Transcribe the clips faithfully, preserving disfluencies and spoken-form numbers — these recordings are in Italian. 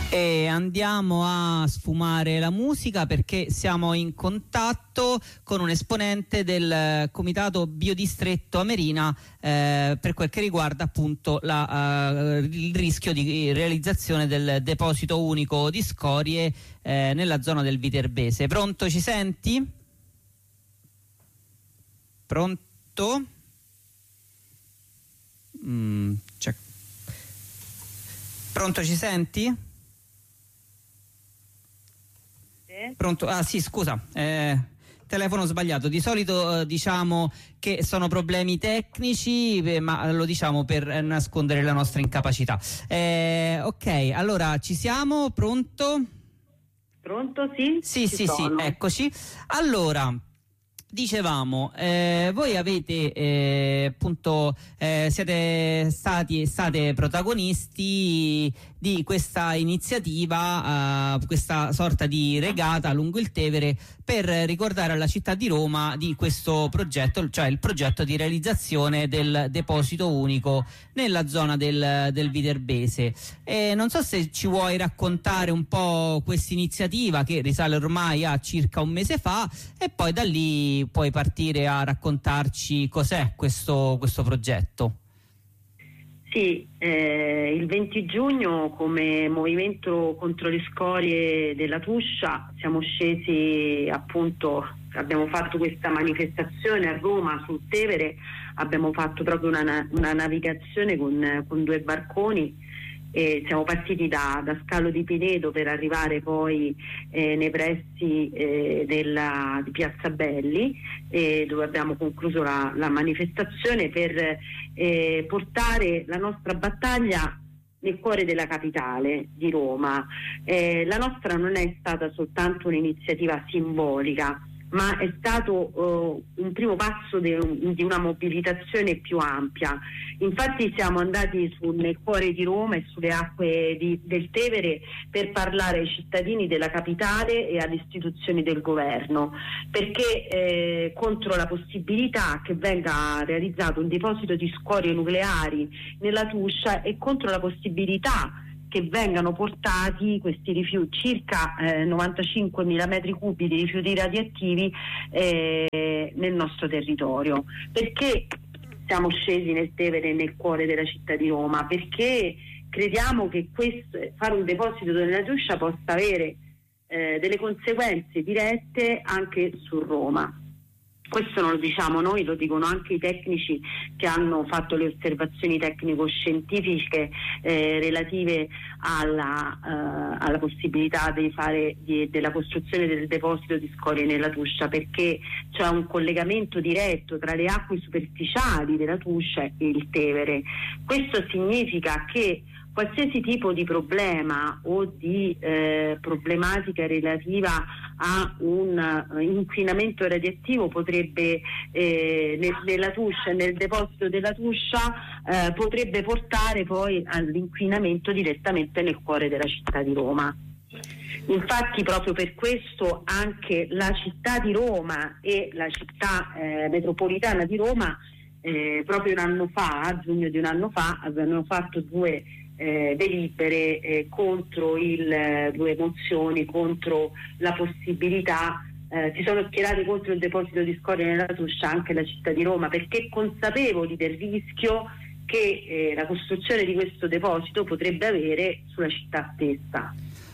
E andiamo a sfumare la musica perché siamo in contatto con un esponente del Comitato Biodistretto Amerina eh, per quel che riguarda appunto la, uh, il rischio di realizzazione del deposito unico di scorie eh, nella zona del Viterbese. Pronto, ci senti? Pronto? Mm, c'è. Pronto, ci senti? Pronto? Ah sì, scusa, eh, telefono sbagliato. Di solito eh, diciamo che sono problemi tecnici, eh, ma lo diciamo per nascondere la nostra incapacità. Eh, ok, allora ci siamo, pronto? Pronto, sì? Sì, ci sì, sono. sì, eccoci. Allora, dicevamo, eh, voi avete eh, appunto eh, siete stati e state protagonisti di questa iniziativa, eh, questa sorta di regata lungo il Tevere per ricordare alla città di Roma di questo progetto, cioè il progetto di realizzazione del deposito unico nella zona del, del Viterbese. E non so se ci vuoi raccontare un po' questa iniziativa che risale ormai a circa un mese fa e poi da lì puoi partire a raccontarci cos'è questo, questo progetto. Sì, eh, il venti giugno come movimento contro le scorie della Tuscia siamo scesi, appunto, abbiamo fatto questa manifestazione a Roma sul Tevere, abbiamo fatto proprio una, una navigazione con, con due barconi. E siamo partiti da, da Scalo di Pinedo per arrivare poi eh, nei pressi eh, della, di Piazza Belli, eh, dove abbiamo concluso la, la manifestazione per eh, portare la nostra battaglia nel cuore della capitale di Roma. Eh, la nostra non è stata soltanto un'iniziativa simbolica, ma è stato uh, un primo passo de, un, di una mobilitazione più ampia. Infatti siamo andati sul, nel cuore di Roma e sulle acque di, del Tevere per parlare ai cittadini della capitale e alle istituzioni del governo, perché eh, contro la possibilità che venga realizzato un deposito di scorie nucleari nella Tuscia e contro la possibilità che vengano portati questi rifiuti, circa eh, novantacinquemila metri cubi di rifiuti radioattivi eh, nel nostro territorio. Perché siamo scesi nel Tevere, nel cuore della città di Roma? Perché crediamo che questo, fare un deposito nella Tuscia possa avere eh, delle conseguenze dirette anche su Roma. Questo non lo diciamo noi, lo dicono anche i tecnici che hanno fatto le osservazioni tecnico-scientifiche eh, relative alla, eh, alla possibilità di fare di, della costruzione del deposito di scorie nella Tuscia, perché c'è un collegamento diretto tra le acque superficiali della Tuscia e il Tevere. Questo significa che qualsiasi tipo di problema o di eh, problematica relativa a un uh, inquinamento radioattivo potrebbe eh, nel, nella Tuscia, nel deposito della Tuscia eh, potrebbe portare poi all'inquinamento direttamente nel cuore della città di Roma. Infatti proprio per questo anche la città di Roma e la città eh, metropolitana di Roma eh, proprio un anno fa, a giugno di un anno fa, avevano fatto due Eh, delibere eh, contro il eh, due mozioni contro la possibilità, eh, si sono schierati contro il deposito di scorie nella Tuscia anche la città di Roma, perché consapevoli del rischio che eh, la costruzione di questo deposito potrebbe avere sulla città stessa.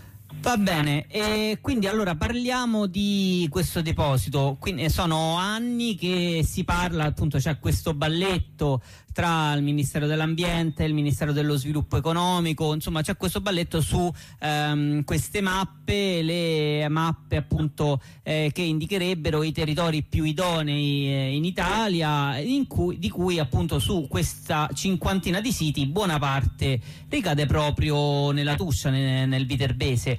Va bene, e quindi allora parliamo di questo deposito. Quindi sono anni che si parla, appunto c'è questo balletto tra il Ministero dell'Ambiente e il Ministero dello Sviluppo Economico, insomma c'è questo balletto su ehm, queste mappe, le mappe appunto eh, che indicherebbero i territori più idonei eh, in Italia, in cui, di cui appunto su questa cinquantina di siti buona parte ricade proprio nella Tuscia, nel, nel Viterbese.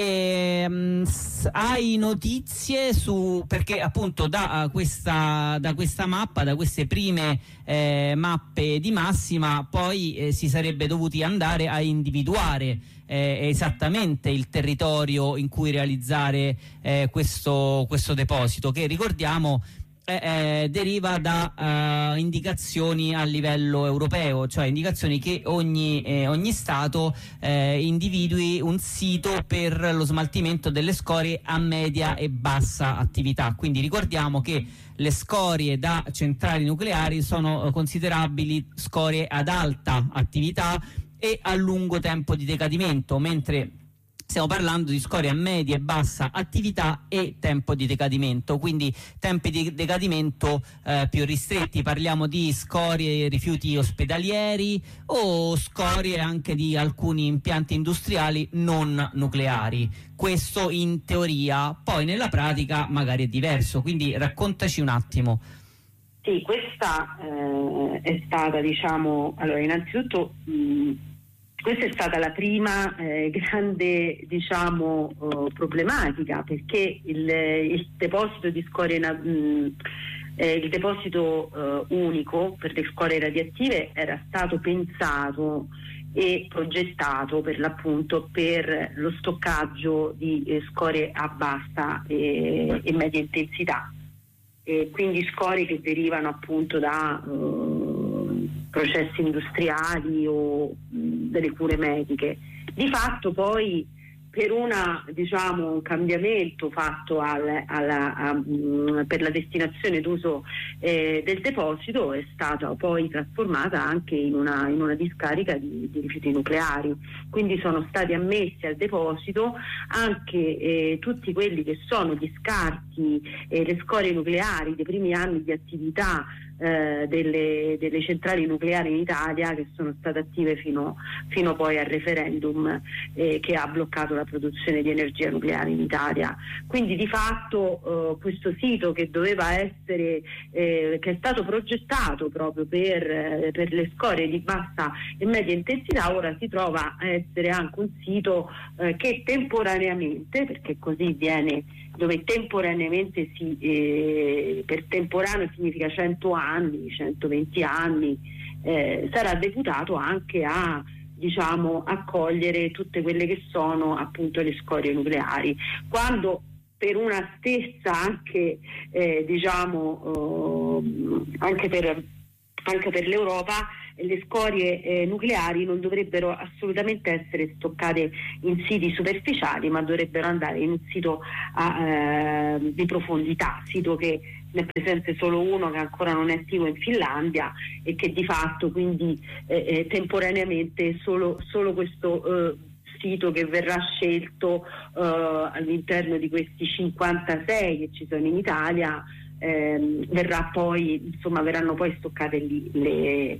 E, um, hai notizie su, perché appunto da questa, da questa mappa, da queste prime eh, mappe di massima poi eh, si sarebbe dovuti andare a individuare eh, esattamente il territorio in cui realizzare eh, questo, questo deposito, che ricordiamo Eh, eh, deriva da uh, indicazioni a livello europeo, cioè indicazioni che ogni, eh, ogni Stato eh, individui un sito per lo smaltimento delle scorie a media e bassa attività. Quindi ricordiamo che le scorie da centrali nucleari sono considerabili scorie ad alta attività e a lungo tempo di decadimento, mentre stiamo parlando di scorie a media e bassa attività e tempo di decadimento, quindi tempi di decadimento eh, più ristretti. Parliamo di scorie e rifiuti ospedalieri o scorie anche di alcuni impianti industriali non nucleari. Questo in teoria, poi nella pratica magari è diverso, quindi raccontaci un attimo. Sì, questa eh, è stata, diciamo, allora innanzitutto mh, questa è stata la prima eh, grande, diciamo, uh, problematica, perché il, il deposito di scorie mh, eh, il deposito uh, unico per le scorie radioattive era stato pensato e progettato per l'appunto per lo stoccaggio di eh, scorie a bassa e, e media intensità, e quindi scorie che derivano appunto da uh, processi industriali o mh, delle cure mediche. Di fatto poi per una, diciamo, un cambiamento fatto al, alla, a, mh, per la destinazione d'uso eh, del deposito è stata poi trasformata anche in una, in una discarica di, di rifiuti nucleari, quindi sono stati ammessi al deposito anche eh, tutti quelli che sono gli scarti e eh, le scorie nucleari dei primi anni di attività Eh, delle, delle centrali nucleari in Italia, che sono state attive fino, fino poi al referendum eh, che ha bloccato la produzione di energia nucleare in Italia. Quindi di fatto eh, questo sito che doveva essere eh, che è stato progettato proprio per, eh, per le scorie di bassa e media intensità, ora si trova a essere anche un sito eh, che temporaneamente, perché così viene, dove temporaneamente si, eh, per temporaneo significa cento anni, centoventi anni, eh, sarà deputato anche a, diciamo, accogliere tutte quelle che sono appunto le scorie nucleari, quando per una stessa anche eh, diciamo eh, anche per anche per l'Europa le scorie eh, nucleari non dovrebbero assolutamente essere stoccate in siti superficiali, ma dovrebbero andare in un sito a, eh, di profondità, sito che ne è presente solo uno che ancora non è attivo in Finlandia e che di fatto quindi eh, eh, temporaneamente solo, solo questo eh, sito che verrà scelto eh, all'interno di questi cinquantasei che ci sono in Italia eh, verrà poi, insomma, verranno poi stoccate lì le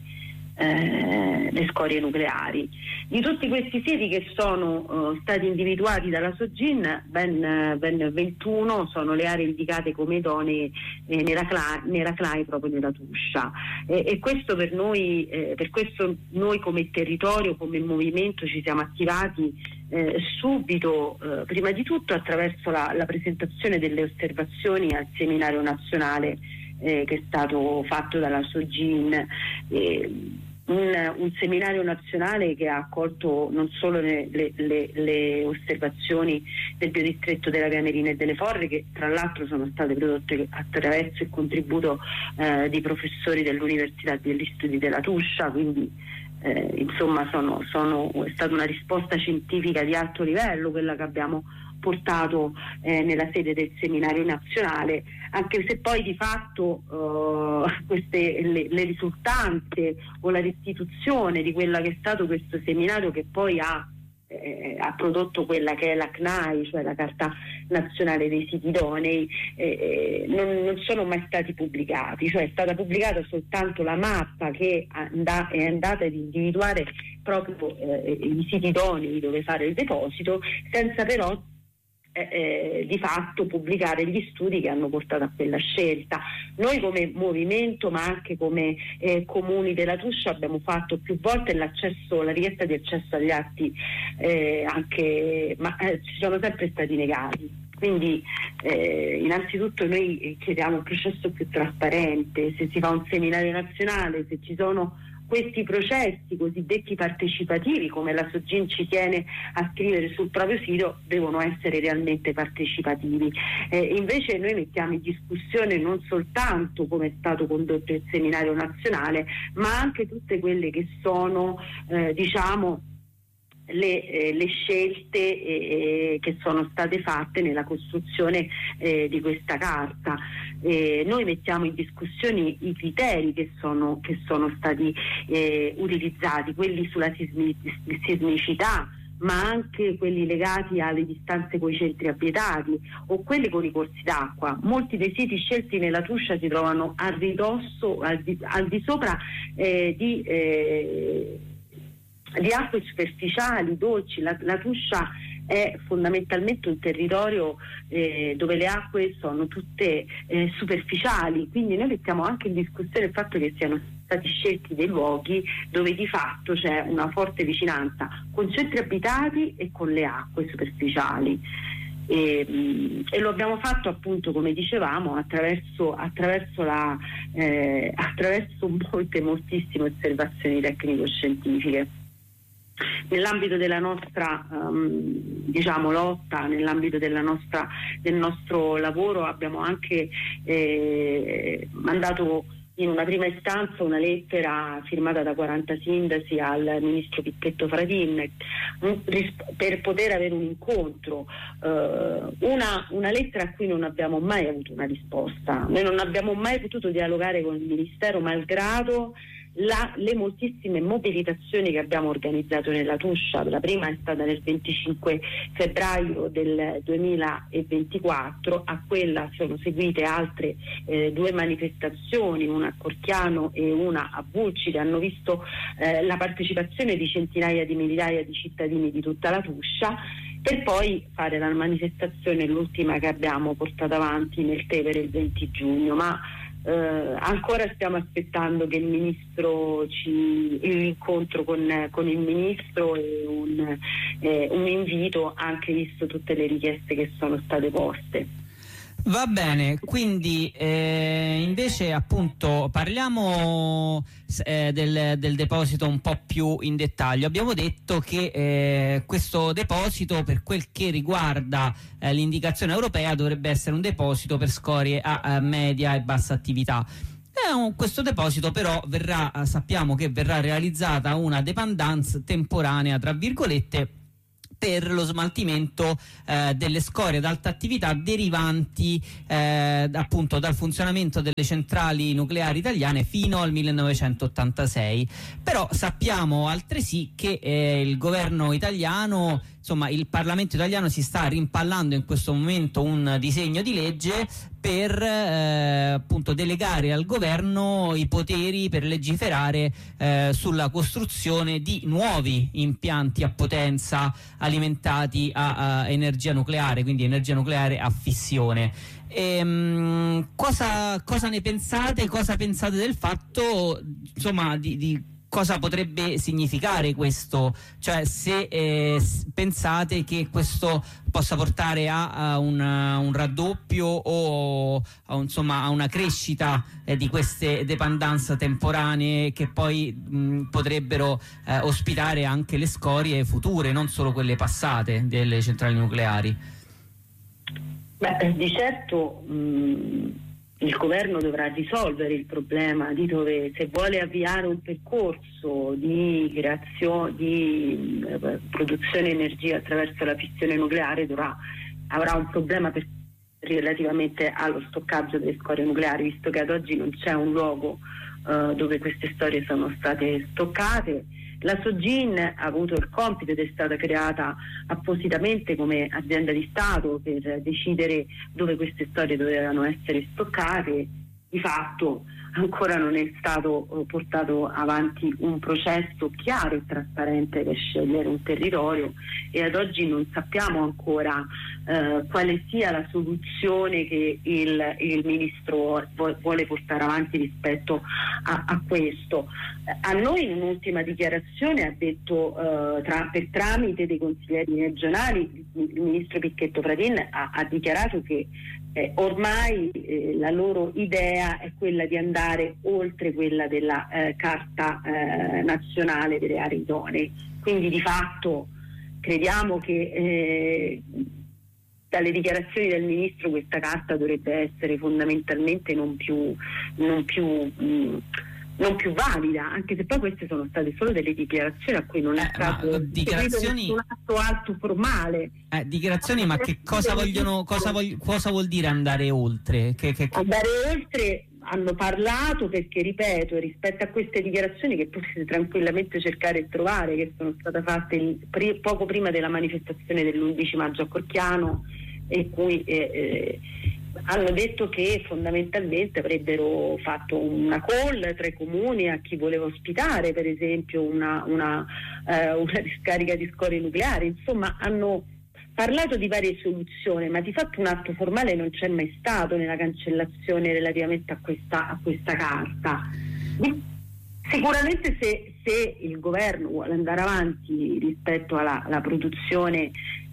Eh, le scorie nucleari. Di tutti questi siti che sono uh, stati individuati dalla Sogin, ben, ben ventuno sono le aree indicate come idonee eh, nella, cla- nella C L A I proprio nella Tuscia, e, e questo per noi eh, per questo noi come territorio, come movimento ci siamo attivati eh, subito, eh, prima di tutto attraverso la, la presentazione delle osservazioni al seminario nazionale Eh, che è stato fatto dalla Sogin, eh, un, un seminario nazionale che ha accolto non solo le, le, le, le osservazioni del biodistretto della Pianerina e delle Forre, che tra l'altro sono state prodotte attraverso il contributo eh, di professori dell'Università degli Studi della Tuscia, quindi eh, insomma sono, sono, è stata una risposta scientifica di alto livello quella che abbiamo portato eh, nella sede del seminario nazionale, anche se poi di fatto uh, queste le, le risultanze o la restituzione di quella che è stato questo seminario, che poi ha, eh, ha prodotto quella che è la C N A I, cioè la Carta Nazionale dei Siti Idonei, eh, non, non sono mai stati pubblicati, cioè è stata pubblicata soltanto la mappa che and- è andata ad individuare proprio eh, i siti idonei dove fare il deposito, senza però Eh, eh, di fatto pubblicare gli studi che hanno portato a quella scelta. Noi come movimento, ma anche come eh, comuni della Tuscia, abbiamo fatto più volte l'accesso, la richiesta di accesso agli atti, eh, anche, ma eh, ci sono sempre stati negati. Quindi eh, innanzitutto noi chiediamo un processo più trasparente, se si fa un seminario nazionale, se ci sono questi processi cosiddetti partecipativi, come la Sogin ci tiene a scrivere sul proprio sito, devono essere realmente partecipativi. Eh, invece noi mettiamo in discussione non soltanto come è stato condotto il seminario nazionale, ma anche tutte quelle che sono eh, diciamo Le, eh, le scelte eh, che sono state fatte nella costruzione eh, di questa carta. Eh, noi mettiamo in discussione i criteri che sono, che sono stati eh, utilizzati, quelli sulla sismi- sismicità, ma anche quelli legati alle distanze con i centri abitati o quelli con i corsi d'acqua. Molti dei siti scelti nella Tuscia si trovano a ridosso, al di, al di sopra eh, di eh, di acque superficiali, dolci. La, la Tuscia è fondamentalmente un territorio eh, dove le acque sono tutte eh, superficiali, quindi noi mettiamo anche in discussione il fatto che siano stati scelti dei luoghi dove di fatto c'è una forte vicinanza con centri abitati e con le acque superficiali. E, e lo abbiamo fatto appunto, come dicevamo, attraverso, attraverso, la, eh, attraverso molte, moltissime osservazioni tecnico-scientifiche. Nell'ambito della nostra um, diciamo lotta, nell'ambito della nostra, del nostro lavoro abbiamo anche eh, mandato in una prima istanza una lettera firmata da quaranta sindaci al ministro Picchetto Fratin per poter avere un incontro, eh, una, una lettera a cui non abbiamo mai avuto una risposta. Noi non abbiamo mai potuto dialogare con il Ministero, malgrado La, le moltissime mobilitazioni che abbiamo organizzato nella Tuscia. La prima è stata nel venticinque febbraio del duemilaventiquattro, a quella sono seguite altre eh, due manifestazioni, una a Corchiano e una a Bulcide, hanno visto eh, la partecipazione di centinaia di migliaia di cittadini di tutta la Tuscia, per poi fare la manifestazione, l'ultima che abbiamo portato avanti nel Tevere il venti giugno, ma Uh, ancora stiamo aspettando che il ministro ci l'incontro con, con il ministro e un, eh, un invito, anche visto tutte le richieste che sono state poste. Va bene, quindi eh, invece appunto parliamo eh, del, del deposito un po' più in dettaglio. Abbiamo detto che eh, questo deposito, per quel che riguarda eh, l'indicazione europea, dovrebbe essere un deposito per scorie a, a media e bassa attività. Eh, un, questo deposito però verrà, sappiamo che verrà realizzata una dépendance temporanea, tra virgolette, per lo smaltimento eh, delle scorie ad alta attività derivanti eh, appunto dal funzionamento delle centrali nucleari italiane fino al millenovecentottantasei. Però sappiamo altresì che eh, il governo italiano, insomma il Parlamento italiano, si sta rimpallando in questo momento un disegno di legge per eh, appunto delegare al governo i poteri per legiferare eh, sulla costruzione di nuovi impianti a potenza alimentati a, a energia nucleare, quindi energia nucleare a fissione. E, mh, cosa, cosa ne pensate? Cosa pensate del fatto, insomma, di, di cosa potrebbe significare questo? Cioè, se eh, pensate che questo possa portare a, a una, un raddoppio o a, insomma, a una crescita eh, di queste dépendance temporanee che poi mh, potrebbero eh, ospitare anche le scorie future, non solo quelle passate delle centrali nucleari. Beh, di certo mh... il governo dovrà risolvere il problema di dove, se vuole avviare un percorso di creazione, di eh, produzione di energia attraverso la fissione nucleare, dovrà, avrà un problema per, relativamente allo stoccaggio delle scorie nucleari, visto che ad oggi non c'è un luogo eh, dove queste storie sono state stoccate. La Sogin ha avuto il compito ed è stata creata appositamente come azienda di Stato per decidere dove queste storie dovevano essere stoccate. Di fatto ancora non è stato portato avanti un processo chiaro e trasparente per scegliere un territorio e ad oggi non sappiamo ancora eh, quale sia la soluzione che il, il ministro vuole portare avanti rispetto a, a questo. A noi in un'ultima dichiarazione ha detto eh, tra, per tramite dei consiglieri regionali, il ministro Picchetto Fratin ha, ha dichiarato che eh, ormai eh, la loro idea è quella di andare oltre quella della eh, Carta eh, nazionale delle aree idonee. Quindi di fatto crediamo che eh, dalle dichiarazioni del ministro questa carta dovrebbe essere fondamentalmente non più, non più mh, non più valida, anche se poi queste sono state solo delle dichiarazioni a cui non è eh, stato dichiarazioni un atto alto formale. Eh, dichiarazioni, ma che cosa vogliono, cosa, vogli, cosa vuol dire andare oltre? Che, che... Andare oltre, hanno parlato, perché ripeto, rispetto a queste dichiarazioni che potete tranquillamente cercare di trovare, che sono state fatte il, pri, poco prima della manifestazione dell'undici maggio a Corchiano, in cui eh, eh, hanno detto che fondamentalmente avrebbero fatto una call tra i comuni a chi voleva ospitare per esempio una, una, eh, una discarica di scorie nucleari. Insomma, hanno parlato di varie soluzioni, ma di fatto un atto formale non c'è mai stato nella cancellazione relativamente a questa, a questa carta. Sicuramente se, se il governo vuole andare avanti rispetto alla, alla produzione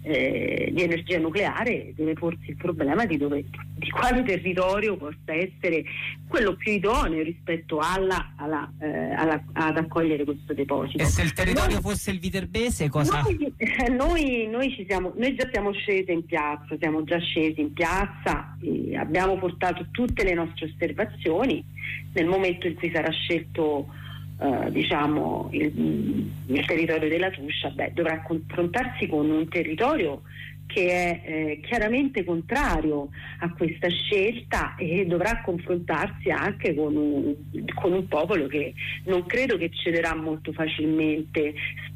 eh, di energia nucleare, deve porsi il problema di, dove, di quale territorio possa essere quello più idoneo rispetto alla, alla, eh, alla, ad accogliere questo deposito. E se il territorio noi, fosse il Viterbese, cosa? Noi, noi, noi, ci siamo, noi già siamo scesi in piazza, siamo già scesi in piazza e abbiamo portato tutte le nostre osservazioni. Nel momento in cui sarà scelto Uh, diciamo il, il territorio della Tuscia, beh, dovrà confrontarsi con un territorio che è eh, chiaramente contrario a questa scelta e dovrà confrontarsi anche con un, con un popolo che non credo che cederà molto facilmente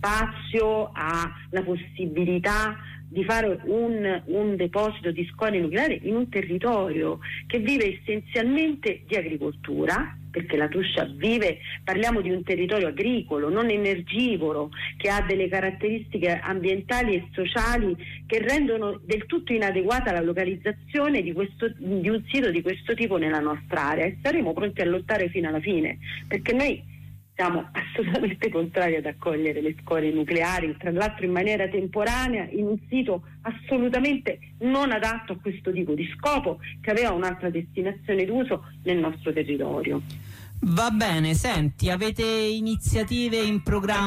spazio alla possibilità di fare un, un deposito di scorie nucleari in un territorio che vive essenzialmente di agricoltura, perché la Tuscia vive, parliamo di un territorio agricolo, non energivoro, che ha delle caratteristiche ambientali e sociali che rendono del tutto inadeguata la localizzazione di, questo, di un sito di questo tipo nella nostra area, e saremo pronti a lottare fino alla fine, perché noi siamo assolutamente contrari ad accogliere le scorie nucleari, tra l'altro in maniera temporanea, in un sito assolutamente non adatto a questo tipo di scopo, che aveva un'altra destinazione d'uso nel nostro territorio. Va bene, senti, avete iniziative in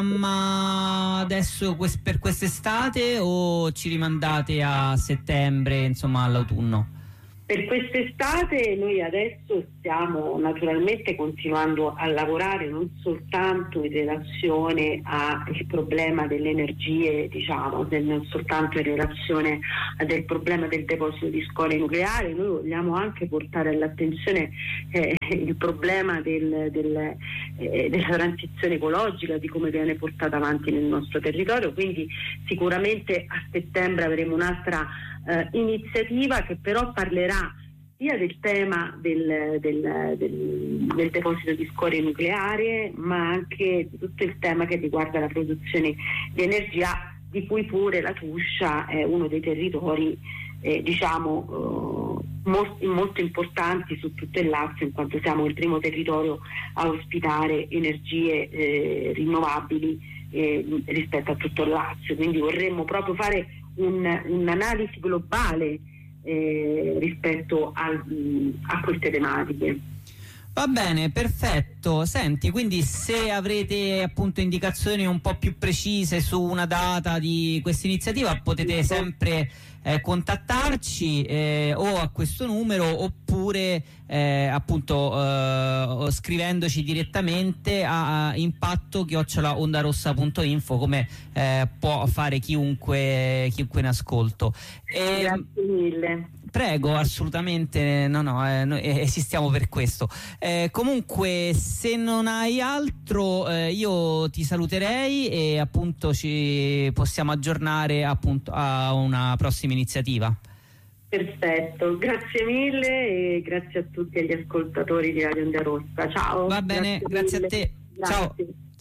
programma adesso per quest'estate o ci rimandate a settembre, insomma all'autunno? Per quest'estate noi adesso stiamo naturalmente continuando a lavorare non soltanto in relazione al problema delle energie, diciamo, non soltanto in relazione al problema del deposito di scorie nucleari, noi vogliamo anche portare all'attenzione eh, il problema del, del, eh, della transizione ecologica, di come viene portata avanti nel nostro territorio, quindi sicuramente a settembre avremo un'altra Uh, iniziativa che però parlerà sia del tema del, del, del, del deposito di scorie nucleari, ma anche di tutto il tema che riguarda la produzione di energia, di cui pure la Tuscia è uno dei territori eh, diciamo uh, molto, molto importanti su tutto il Lazio, in quanto siamo il primo territorio a ospitare energie eh, rinnovabili eh, rispetto a tutto il Lazio, quindi vorremmo proprio fare Un, un'analisi globale eh, rispetto al, a queste tematiche. Va bene, perfetto. Senti, quindi se avrete appunto indicazioni un po' più precise su una data di questa iniziativa potete sempre eh, contattarci eh, o a questo numero oppure eh, appunto eh, scrivendoci direttamente a, a impatto chiocciola ondarossa punto info, come eh, può fare chiunque, chiunque in ascolto. E, grazie mille. Prego, assolutamente, no no, eh, noi esistiamo per questo. Eh, comunque, se non hai altro, eh, io ti saluterei e appunto ci possiamo aggiornare appunto a una prossima iniziativa. Perfetto, grazie mille e grazie a tutti gli ascoltatori di Radio Onda Rossa. Ciao. Va bene, grazie, grazie a te. Grazie. Ciao.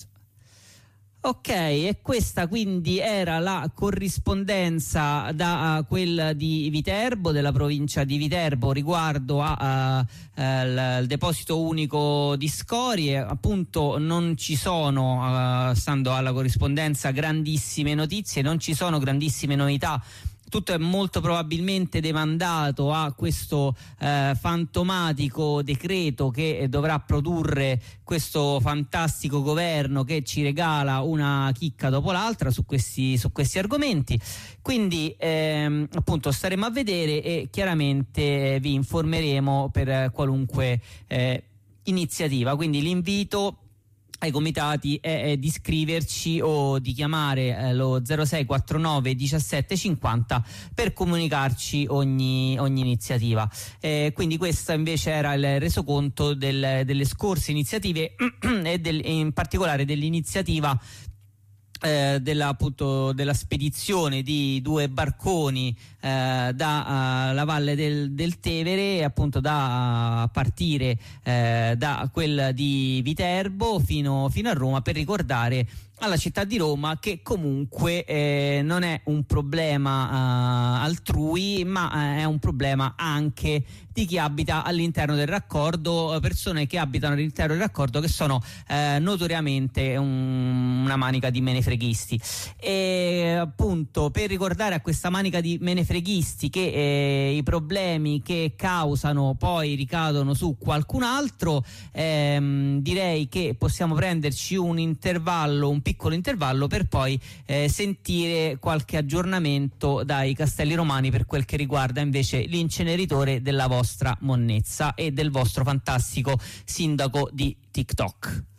Ok, e questa quindi era la corrispondenza da uh, quella di Viterbo, della provincia di Viterbo, riguardo al uh, uh, deposito unico di scorie. Appunto non ci sono, uh, stando alla corrispondenza, grandissime notizie, non ci sono grandissime novità tutto è molto probabilmente demandato a questo eh, fantomatico decreto che dovrà produrre questo fantastico governo che ci regala una chicca dopo l'altra su questi, su questi argomenti. Quindi ehm, appunto staremo a vedere e chiaramente vi informeremo per qualunque eh, iniziativa. Quindi l'invito ai comitati è, è di iscriverci o di chiamare eh, lo zero sei quarantanove diciassette cinquanta per comunicarci ogni, ogni iniziativa. Eh, quindi questo invece era il resoconto del, delle scorse iniziative e del, in particolare dell'iniziativa Eh, della, appunto, della spedizione di due barconi eh, da uh, la valle del, del Tevere, appunto da uh, partire eh, da quel di Viterbo fino, fino a Roma, per ricordare alla città di Roma che comunque eh, non è un problema uh, altrui, ma uh, è un problema anche di chi abita all'interno del raccordo, persone che abitano all'interno del raccordo che sono eh, notoriamente un, una manica di menefreghisti. E appunto per ricordare a questa manica di menefreghisti che eh, i problemi che causano poi ricadono su qualcun altro, ehm, direi che possiamo prenderci un intervallo, un piccolo intervallo, per poi eh, sentire qualche aggiornamento dai Castelli Romani per quel che riguarda invece l'inceneritore della vostra monnezza e del vostro fantastico sindaco di TikTok.